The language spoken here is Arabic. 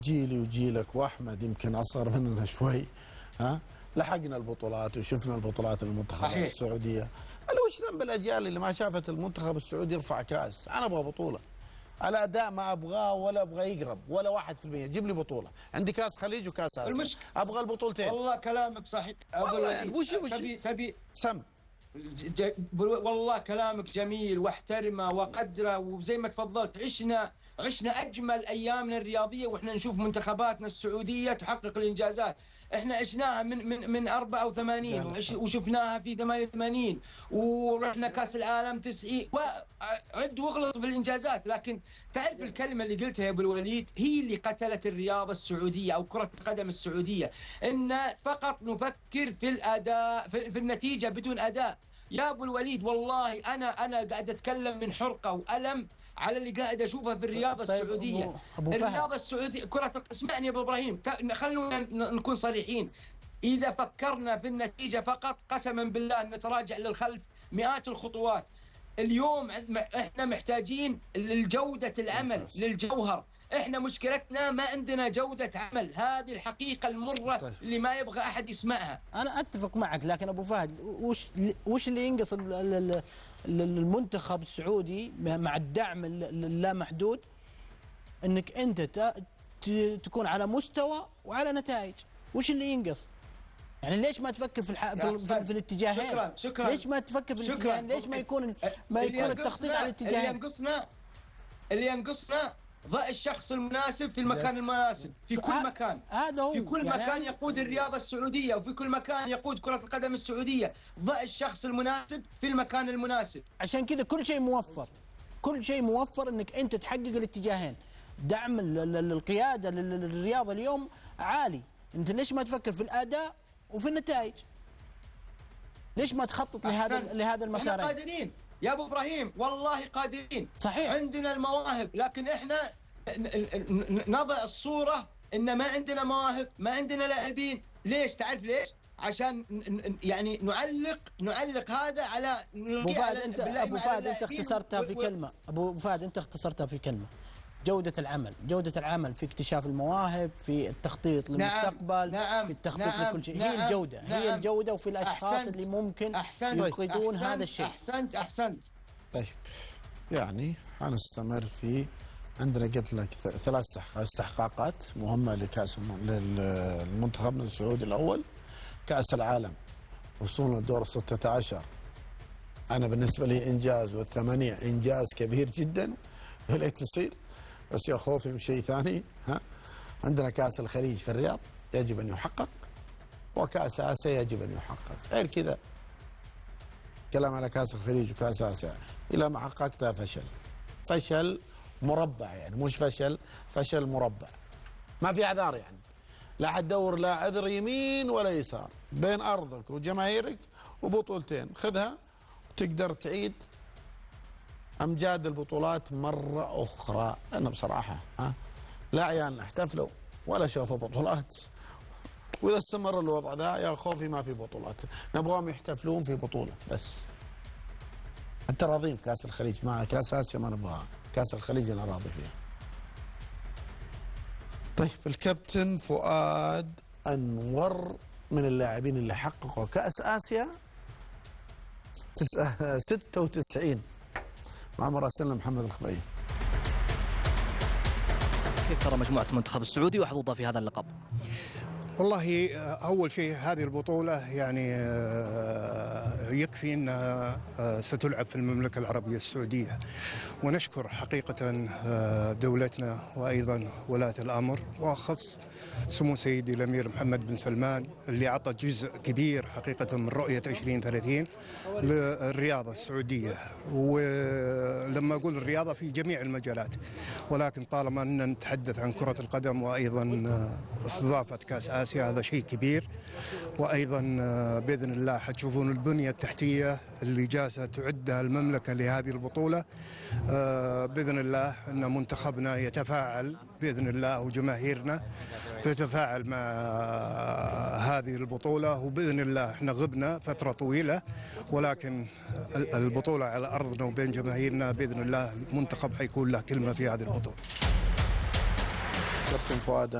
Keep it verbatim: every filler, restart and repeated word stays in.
جيلي وجيلك واحمد يمكن اصغر مننا شوي، ها لحقنا البطولات وشفنا البطولات المنتخبات السعوديه. انا وش ذنب الاجيال اللي ما شافت المنتخب السعودي يرفع كاس؟ انا ابغى بطوله. على اداء ما ابغاه ولا ابغى يقرب ولا واحد في المية. جيب لي بطوله. عندي كاس خليج وكاس اسيا، المشك... ابغى البطولتين. والله كلامك صحيح. والله يعني وش وش تبي تبي سم ج... والله كلامك جميل واحترمه وقدره، وزي ما تفضلت عشنا عشنا اجمل ايامنا الرياضيه واحنا نشوف منتخباتنا السعوديه تحقق الانجازات. احنا عشناها من من من أربعة وثمانين وشفناها في ثمانية وثمانين ورحنا كاس العالم تسعين، وعد واغلط بالانجازات. لكن تعرف الكلمه اللي قلتها يا ابو الوليد هي اللي قتلت الرياضه السعوديه او كره القدم السعوديه، ان فقط نفكر في الاداء في, في النتيجه بدون اداء. يا ابو الوليد والله انا انا قاعد اتكلم من حرقه والم على اللي قاعد اشوفه في الرياضه طيب السعوديه. أبو أبو الرياضه السعوديه كره، اسمعني يا ابو ابراهيم، خلونا نكون صريحين. اذا فكرنا في النتيجه فقط قسما بالله نتراجع للخلف مئات الخطوات. اليوم احنا محتاجين لجوده العمل، للجوهر. احنا مشكلتنا ما عندنا جودة عمل، هذه الحقيقة المرة طيب. اللي ما يبغى احد يسمعها. انا اتفق معك، لكن ابو فهد وش وش اللي ينقص المنتخب السعودي مع الدعم اللامحدود؟ انك انت تكون على مستوى وعلى نتائج. وش اللي ينقص؟ يعني ليش ما تفكر في الح... في, في, في الاتجاهين؟ شكرا شكرا. ليش ما تفكر في الاتجاهين؟ ليش ما يكون ما يكون التخطيط على الاتجاهين؟ اللي ينقصنا اللي ينقصنا ضع الشخص المناسب في المكان المناسب في كل مكان. هذا هو في كل يعني مكان يقود الرياضة السعودية، وفي كل مكان يقود كرة القدم السعودية. ضع الشخص المناسب في المكان المناسب. عشان كذا كل شيء موفر، كل شيء موفر انك انت تحقق الاتجاهين. دعم القيادة للرياضة اليوم عالي. انت ليش ما تفكر في الاداء وفي النتائج؟ ليش ما تخطط لهذا لهذا المسار؟ احنا قادرين يا ابو ابراهيم، والله قادرين. صحيح عندنا المواهب، لكن احنا نضع الصورة ان ما عندنا مواهب، ما عندنا لاعبين. ليش؟ تعرف ليش؟ عشان يعني نعلق نعلق هذا على ابو فهد. انت ابو فهد انت اختصرتها في كلمة. ابو فهد انت اختصرتها في كلمة. جودة العمل، جودة العمل في اكتشاف المواهب، في التخطيط للمستقبل، نعم في التخطيط نعم لكل شيء. نعم هي الجودة نعم هي الجودة وفي الأشخاص أحسنت اللي ممكن أحسنت يفقدون أحسنت هذا الشيء. أحسنت أحسنت طيب يعني حنستمر في عندنا قلت لك ثلاث استحقاقات مهمة لكأس للمنتخبنا السعودي. الأول كأس العالم، وصولنا لدور الستة عشر أنا بالنسبة لي إنجاز، والثمانية إنجاز كبير جدا وليت تصير. بس يا خوفي من شيء ثاني. ها عندنا كأس الخليج في الرياض يجب أن يحقق، وكأس آسيا يجب أن يحقق. غير كذا كلام على كأس الخليج وكأس آسيا إلى ما حققتها فشل، فشل مربع. يعني مش فشل، فشل مربع. ما في أعذار، يعني لا حتدور لا عذر يمين ولا يسار. بين أرضك وجماهيرك وبطولتين خذها وتقدر تعيد أمجاد البطولات مرة أخرى. لأن بصراحة ها لا عيالنا احتفلوا ولا شافوا بطولات، وإذا استمر الوضع ذا يا خوفي ما في بطولات. نبغاهم يحتفلون في بطولة بس. أنت راضين في كأس الخليج، مع كأس آسيا ما نبغاها، كأس الخليج أنا راضي فيها. طيب الكابتن فؤاد أنور من اللاعبين اللي حققوا كأس آسيا ستة وتسعين مع مراسلنا محمد الخبيب. كيف ترى مجموعة المنتخب السعودي وحظوظها في هذا اللقب؟ والله أول شيء هذه البطولة يعني يكفي أنها ستلعب في المملكة العربية السعودية، ونشكر حقيقة دولتنا وأيضا ولاة الأمر، وأخص سمو سيدي الأمير محمد بن سلمان اللي أعطى جزء كبير حقيقة من رؤية عشرين ثلاثين للرياضة السعودية. ولما أقول الرياضة في جميع المجالات، ولكن طالما أننا نتحدث عن كرة القدم وأيضا استضافة كأس آسيا هذا شيء كبير. وأيضا بإذن الله حتشوفون البنية التحتية اللي جالسة تعدها المملكة لهذه البطولة. بإذن الله أن منتخبنا يتفاعل بإذن الله، وجماهيرنا تتفاعل مع هذه البطولة. وبإذن الله احنا غبنا فترة طويلة، ولكن البطولة على أرضنا وبين جماهيرنا بإذن الله المنتخب حيكون له كلمة في هذه البطولة. كابتن فؤاد.